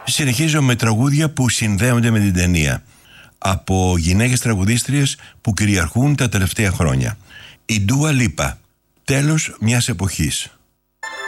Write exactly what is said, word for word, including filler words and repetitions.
Συνεχίζω με τραγούδια που συνδέονται με την ταινία, από γυναίκες τραγουδίστριες που κυριαρχούν τα τελευταία χρόνια. Η Ντούα Λίπα, τέλος μιας εποχής.